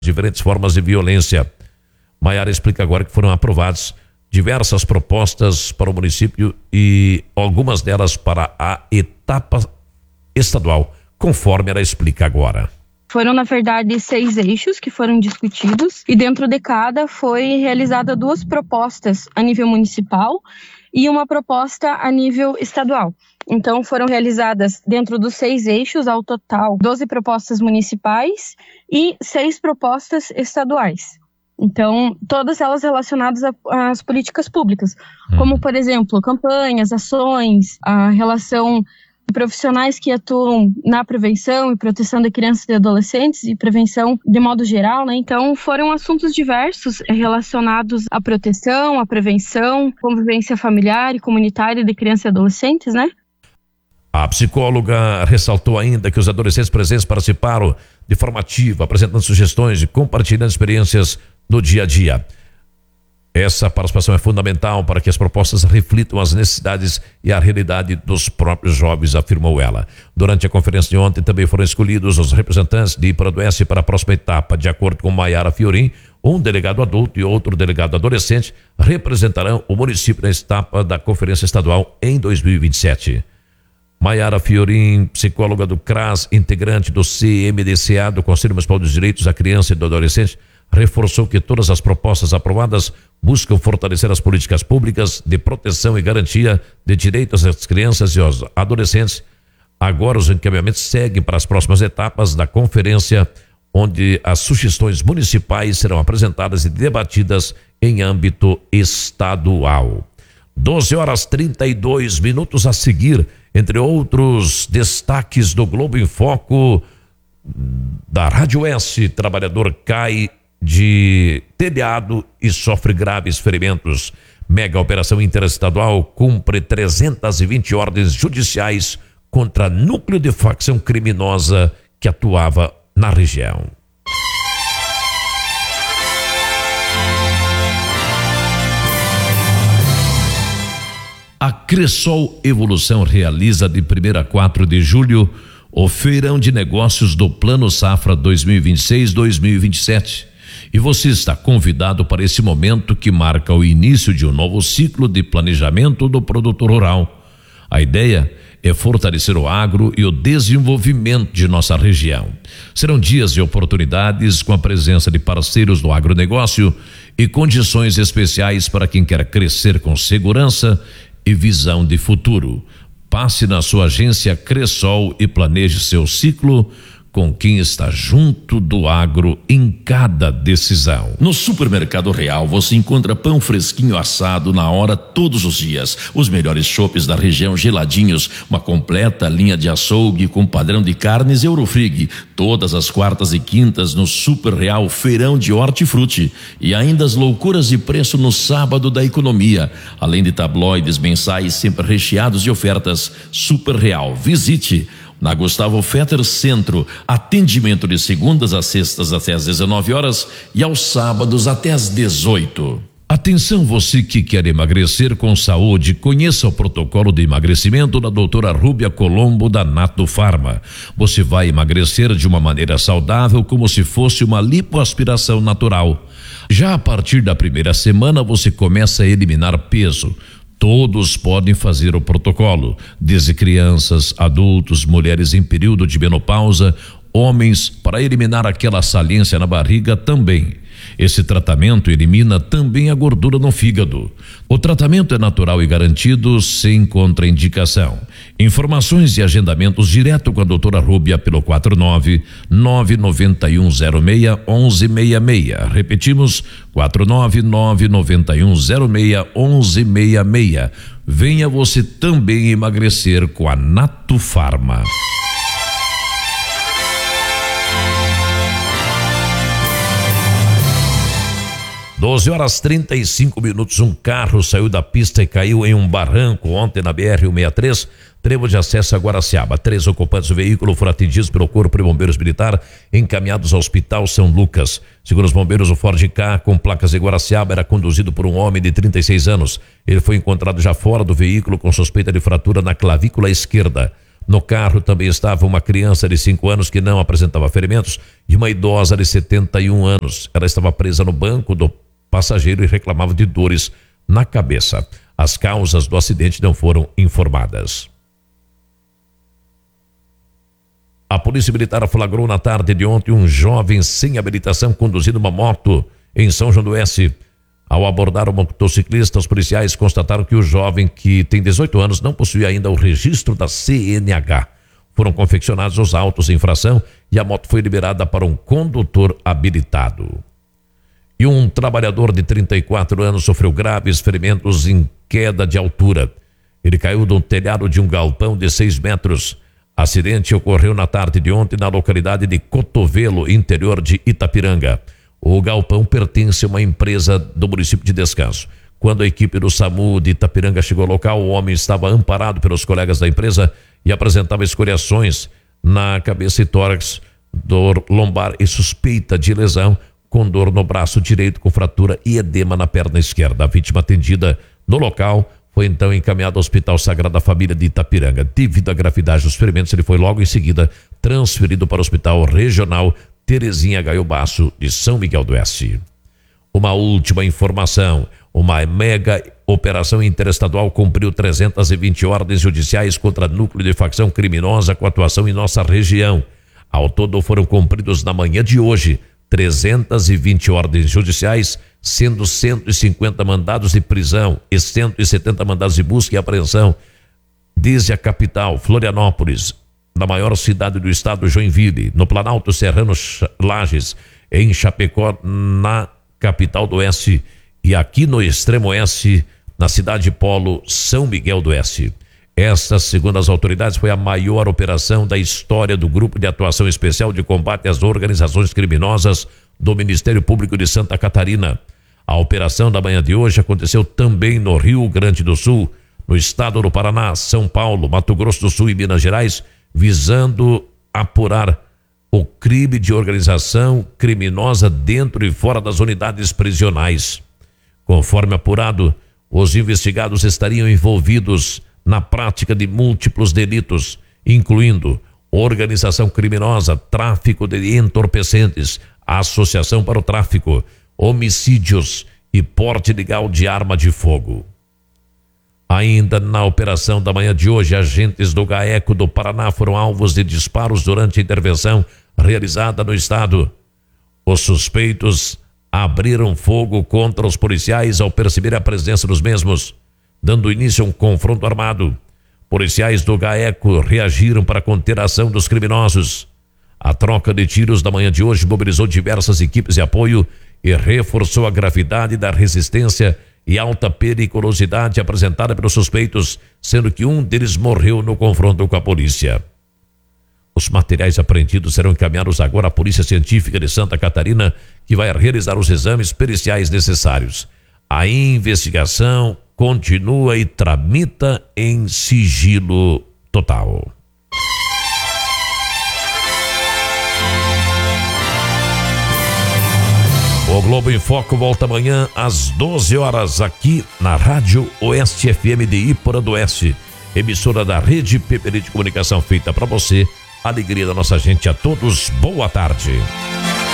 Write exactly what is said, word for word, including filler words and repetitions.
diferentes formas de violência. Maiara explica agora que foram aprovadas diversas propostas para o município e algumas delas para a etapa estadual, conforme ela explica agora. Foram, na verdade, seis eixos que foram discutidos e dentro de cada foi realizada duas propostas a nível municipal e uma proposta a nível estadual. Então, foram realizadas dentro dos seis eixos, ao total, doze propostas municipais e seis propostas estaduais. Então, todas elas relacionadas às políticas públicas, como, por exemplo, campanhas, ações, a relação de profissionais que atuam na prevenção e proteção de crianças e adolescentes e prevenção de modo geral, né? Então, foram assuntos diversos relacionados à proteção, à prevenção, convivência familiar e comunitária de crianças e adolescentes, né? A psicóloga ressaltou ainda que os adolescentes presentes participaram de forma ativa, apresentando sugestões e compartilhando experiências no dia a dia. Essa participação é fundamental para que as propostas reflitam as necessidades e a realidade dos próprios jovens, afirmou ela. Durante a conferência de ontem também foram escolhidos os representantes de Iparanduense para a próxima etapa. De acordo com Maiara Fiorim, um delegado adulto e outro delegado adolescente representarão o município na etapa da conferência estadual em dois mil e vinte e sete. Maiara Fiorim, psicóloga do C R A S, integrante do C M D C A, do Conselho Municipal dos Direitos da Criança e do Adolescente, reforçou que todas as propostas aprovadas buscam fortalecer as políticas públicas de proteção e garantia de direitos das crianças e aos adolescentes. Agora os encaminhamentos seguem para as próximas etapas da conferência, onde as sugestões municipais serão apresentadas e debatidas em âmbito estadual. doze horas trinta e dois minutos a seguir, entre outros destaques do Globo em Foco, da Rádio S, trabalhador cai de telhado e sofre graves ferimentos. Mega operação interestadual cumpre trezentas e vinte ordens judiciais contra núcleo de facção criminosa que atuava na região. A Cressol Evolução realiza de primeiro a quatro de julho o Feirão de Negócios do Plano Safra dois mil e vinte e seis a dois mil e vinte e sete. E você está convidado para esse momento que marca o início de um novo ciclo de planejamento do produtor rural. A ideia é fortalecer o agro e o desenvolvimento de nossa região. Serão dias de oportunidades com a presença de parceiros do agronegócio e condições especiais para quem quer crescer com segurança e visão de futuro. Passe na sua agência Cressol e planeje seu ciclo com quem está junto do agro em cada decisão. No Supermercado Real você encontra pão fresquinho assado na hora todos os dias, os melhores chopes da região geladinhos, uma completa linha de açougue com padrão de carnes Eurofrig, todas as quartas e quintas no Super Real Feirão de Hortifruti, e ainda as loucuras de preço no sábado da economia, além de tabloides mensais sempre recheados de ofertas. Super Real, visite na Gustavo Fetter Centro, atendimento de segundas a sextas até às dezenove horas e aos sábados até às dezoito. Atenção, você que quer emagrecer com saúde, conheça o protocolo de emagrecimento da doutora Rúbia Colombo da Nato Farma. Você vai emagrecer de uma maneira saudável, como se fosse uma lipoaspiração natural. Já a partir da primeira semana você começa a eliminar peso. Todos podem fazer o protocolo, desde crianças, adultos, mulheres em período de menopausa, homens, para eliminar aquela saliência na barriga também. Esse tratamento elimina também a gordura no fígado. O tratamento é natural e garantido, sem contraindicação. Informações e agendamentos direto com a doutora Rúbia pelo quatro nove nove nove um zero seis um um seis seis. Repetimos, quatro nove nove nove um zero seis um um seis seis. Venha você também emagrecer com a Nato Farma. doze horas trinta e cinco minutos, um carro saiu da pista e caiu em um barranco ontem na B R cento e sessenta e três, trevo de acesso a Guaraciaba. Três ocupantes do veículo foram atingidos pelo Corpo de Bombeiros Militar, encaminhados ao Hospital São Lucas. Segundo os bombeiros, o Ford K, com placas de Guaraciaba, era conduzido por um homem de trinta e seis anos. Ele foi encontrado já fora do veículo com suspeita de fratura na clavícula esquerda. No carro também estava uma criança de cinco anos que não apresentava ferimentos e uma idosa de setenta e um anos. Ela estava presa no banco do passageiro e reclamava de dores na cabeça. As causas do acidente não foram informadas. A Polícia Militar flagrou na tarde de ontem um jovem sem habilitação conduzindo uma moto em São João do Oeste. Ao abordar o motociclista, os policiais constataram que o jovem, que tem dezoito anos, não possui ainda o registro da C N H. Foram confeccionados os autos de infração e a moto foi liberada para um condutor habilitado. E um trabalhador de trinta e quatro anos sofreu graves ferimentos em queda de altura. Ele caiu do telhado de um galpão de seis metros. Acidente ocorreu na tarde de ontem na localidade de Cotovelo, interior de Itapiranga. O galpão pertence a uma empresa do município de Descanso. Quando a equipe do SAMU de Itapiranga chegou ao local, o homem estava amparado pelos colegas da empresa e apresentava escoriações na cabeça e tórax, dor lombar e suspeita de lesão, com dor no braço direito, com fratura e edema na perna esquerda. A vítima atendida no local foi então encaminhada ao Hospital Sagrada Família de Itapiranga. Devido à gravidade dos ferimentos, ele foi logo em seguida transferido para o Hospital Regional Terezinha Gaiobaço de São Miguel do Oeste. Uma última informação: uma mega operação interestadual cumpriu trezentas e vinte ordens judiciais contra núcleo de facção criminosa com atuação em nossa região. Ao todo foram cumpridos na manhã de hoje trezentas e vinte ordens judiciais, sendo cento e cinquenta mandados de prisão e cento e setenta mandados de busca e apreensão desde a capital, Florianópolis, na maior cidade do estado, Joinville, no Planalto Serrano, Lages, em Chapecó, na capital do Oeste, e aqui no extremo oeste, na cidade polo, São Miguel do Oeste. Esta, segundo as autoridades, foi a maior operação da história do Grupo de Atuação Especial de Combate às Organizações Criminosas do Ministério Público de Santa Catarina. A operação da manhã de hoje aconteceu também no Rio Grande do Sul, no estado do Paraná, São Paulo, Mato Grosso do Sul e Minas Gerais, visando apurar o crime de organização criminosa dentro e fora das unidades prisionais. Conforme apurado, os investigados estariam envolvidos na prática de múltiplos delitos, incluindo organização criminosa, tráfico de entorpecentes, associação para o tráfico, homicídios e porte ilegal de arma de fogo. Ainda na operação da manhã de hoje, agentes do GAECO do Paraná foram alvos de disparos durante a intervenção realizada no estado. Os suspeitos abriram fogo contra os policiais ao perceber a presença dos mesmos, dando início a um confronto armado. Policiais do GAECO reagiram para conter a ação dos criminosos. A troca de tiros da manhã de hoje mobilizou diversas equipes de apoio e reforçou a gravidade da resistência e alta periculosidade apresentada pelos suspeitos, sendo que um deles morreu no confronto com a polícia. Os materiais apreendidos serão encaminhados agora à Polícia Científica de Santa Catarina, que vai realizar os exames periciais necessários. A investigação continua e tramita em sigilo total. O Globo em Foco volta amanhã às doze horas aqui na Rádio Oeste F M de Ípora do Oeste, emissora da Rede P P D de Comunicação, feita para você. Alegria da nossa gente. A todos, boa tarde.